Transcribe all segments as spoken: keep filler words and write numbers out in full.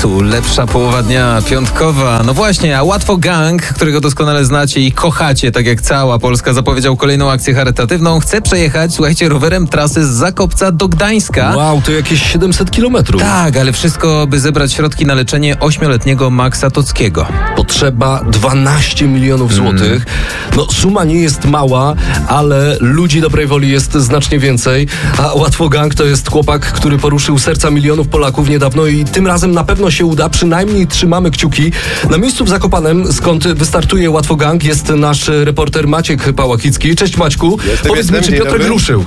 Tu lepsza połowa dnia, piątkowa. No właśnie, a Łatwo Gang, którego doskonale znacie i kochacie, tak jak cała Polska, zapowiedział kolejną akcję charytatywną. Chce przejechać, słuchajcie, rowerem trasy z Zakopca do Gdańska. Wow, to jakieś siedemset kilometrów. Tak, ale wszystko, by zebrać środki na leczenie ośmioletniego Maxa Tockiego. Potrzeba dwanaście milionów złotych. No suma nie jest mała, ale ludzi dobrej woli jest znacznie więcej. A Łatwo Gang to jest chłopak, który poruszył serca milionów Polaków niedawno i tym razem na pewno się uda. Przynajmniej trzymamy kciuki. Na miejscu w Zakopanem, skąd wystartuje Łatwo Gang, jest nasz reporter Maciek Pałachicki. Cześć Maćku. Jestem, Powiedz mi, czy dzień Piotrek dobry. ruszył?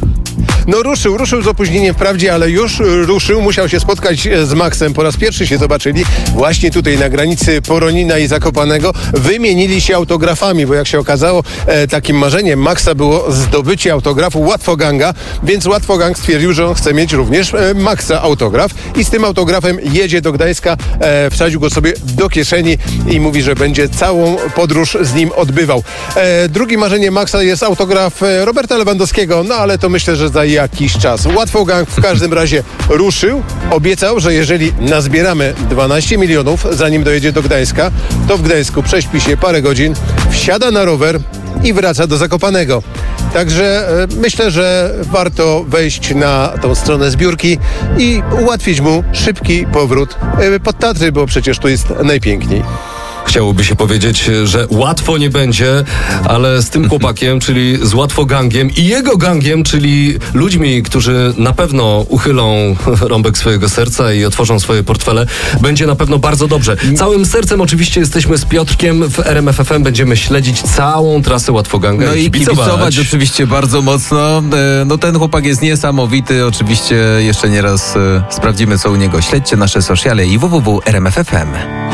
No ruszył, ruszył z opóźnieniem wprawdzie, ale już ruszył. Musiał się spotkać z Maxem. Po raz pierwszy się zobaczyli właśnie tutaj na granicy Poronina i Zakopanego. Wymienili się autografami, bo jak się okazało, e, takim marzeniem Maxa było zdobycie autografu Łatwo Ganga, więc Łatwo Gang stwierdził, że on chce mieć również e, Maxa autograf i z tym autografem jedzie do Gdańska. E, wsadził go sobie do kieszeni i mówi, że będzie całą podróż z nim odbywał. E, drugim marzeniem Maxa jest autograf e, Roberta Lewandowskiego, no ale to myślę, że za jakiś czas. Łatwo Gang w każdym razie ruszył. Obiecał, że jeżeli nazbieramy dwanaście milionów, zanim dojedzie do Gdańska, to w Gdańsku prześpi się parę godzin, wsiada na rower i wraca do Zakopanego. Także e, myślę, że warto wejść na tą stronę zbiórki i ułatwić mu szybki powrót e, pod Tatry, bo przecież tu jest najpiękniej. Chciałoby się powiedzieć, że łatwo nie będzie, ale z tym chłopakiem, czyli z Łatwo Gangiem i jego gangiem, czyli ludźmi, którzy na pewno uchylą rąbek swojego serca i otworzą swoje portfele, będzie na pewno bardzo dobrze. Całym sercem oczywiście jesteśmy z Piotrkiem w R M F F M. Będziemy śledzić całą trasę Łatwo Ganga No i kibicować. kibicować oczywiście bardzo mocno. E, No ten chłopak jest niesamowity. Oczywiście jeszcze nie raz e, sprawdzimy, co u niego. Śledźcie nasze sociale i w w w kropka r m f f m.